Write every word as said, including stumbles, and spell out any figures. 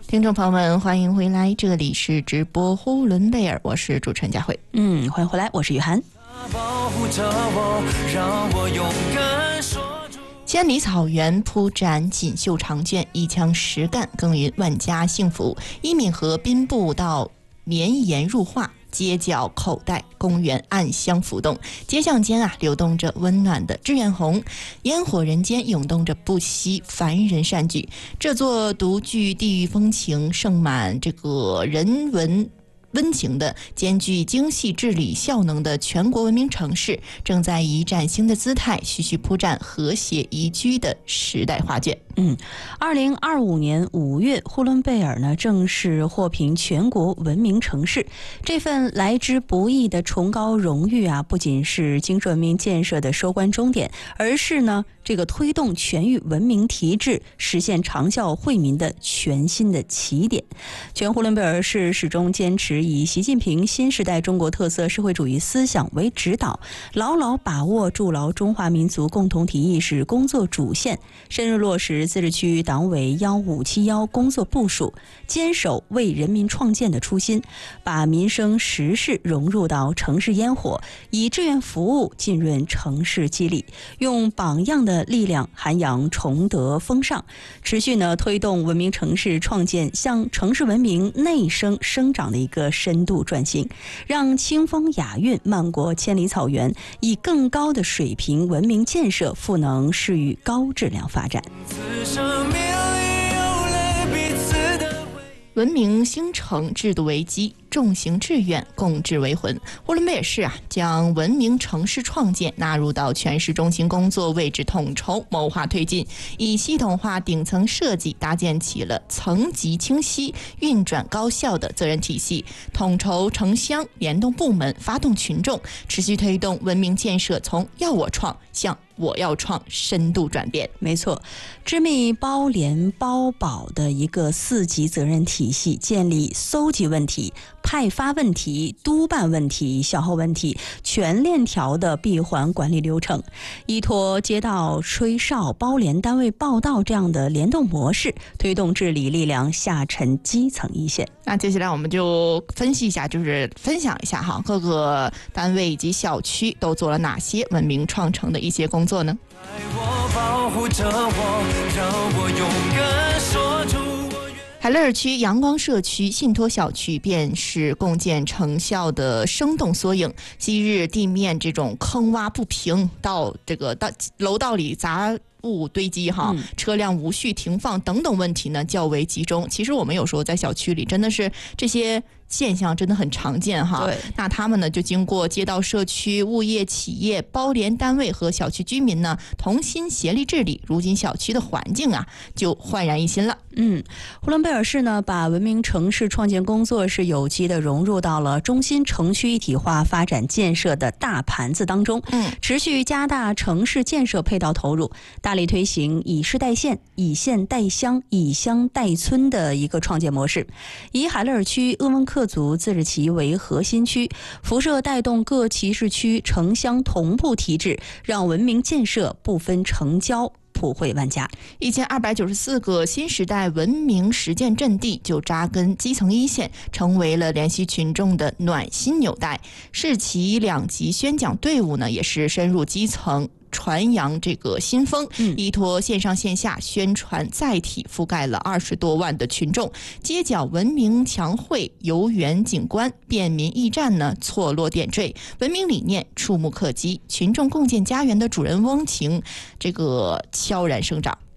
听众朋友们，欢迎回来，这里是直播呼伦贝尔，我是主持人佳慧。 嗯，欢迎回来，我是雨涵。 保护着我，让我勇敢说出。 千里草原铺展锦绣长卷，一腔实干耕耘万家幸福。伊敏河滨步道绵延入画，街角口袋公园暗香浮动，街巷间啊流动着温暖的志愿红，烟火人间涌动着不息凡人善举。这座独具地域风情、盛满这个人文温情的、兼具精细治理效能的全国文明城市，正在以崭新的姿态徐徐铺展和谐宜居的时代画卷。 嗯，二零二五年五月，呼伦贝尔呢正式获评全国文明城市。这份来之不易的崇高荣誉啊，不仅是精准文明建设的收官终点，而是呢这个推动全域文明提质、实现长效惠民的全新的起点。全呼伦贝尔市始终坚持以习近平新时代中国特色社会主义思想为指导，牢牢把握筑牢中华民族共同体意识工作主线，深入落实自治区党委幺五七幺工作部署，坚守为人民创建的初心，把民生实事融入到城市烟火，以志愿服务浸润城市肌理，用榜样的力量涵养崇德风尚，持续呢推动文明城市创建向城市文明内生生长的一个深度转型，让清风雅韵漫过千里草原，以更高的水平文明建设赋能市域高质量发展。 文明兴城，制度为基，众行志愿，共治为魂。呼伦贝尔市啊，将文明城市创建纳入到全市中心工作位置统筹谋划推进，以系统化顶层设计搭建起了层级清晰、运转高效的责任体系，统筹城乡联动部门，发动群众，持续推动文明建设从要我创向我要创深度转变。 没错，织密包联包保的一个四级责任体系，建立搜集问题、派发问题、督办问题、消耗问题全链条的闭环管理流程，依托街道吹哨、包联单位报到这样的联动模式，推动治理力量下沉基层一线。 那接下来我们就分析一下，就是分享一下哈，各个单位以及小区都做了哪些文明创城的一些工作呢？ 我保护着我，让我勇敢说出我愿。 海乐尔区阳光社区信托小区便是共建成效的生动缩影。昔日地面这种坑洼不平，到这个到楼道里杂物堆积哈，车辆无序停放等等问题呢较为集中。其实我们有时候在小区里真的是这些现象真的很常见哈。 对， 那他们呢就经过街道社区、物业企业、包联单位和小区居民呢同心协力治理，如今小区的环境啊就焕然一新了。 嗯，呼伦贝尔市呢把文明城市创建工作是有机的融入到了中心城区一体化发展建设的大盘子当中， 嗯， 持续加大城市建设配套投入，大力推行以市带县、以县带乡、以乡带村的一个创建模式，以海乐尔区鄂温克族自治旗为核心区，辐射带动各旗市区城乡同步提质，让文明建设不分城郊普惠万家。 一千二百九十四个新时代文明实践阵地就扎根基层一线，成为了联系群众的暖心纽带。市旗两级宣讲队伍呢，也是深入基层，传扬这个新风，依托线上线下宣传载体，覆盖了二十多万的群众，街角文明墙绘、游园景观、便民驿站呢错落点缀，文明理念触目可及，群众共建家园的主人翁情这个悄然生长。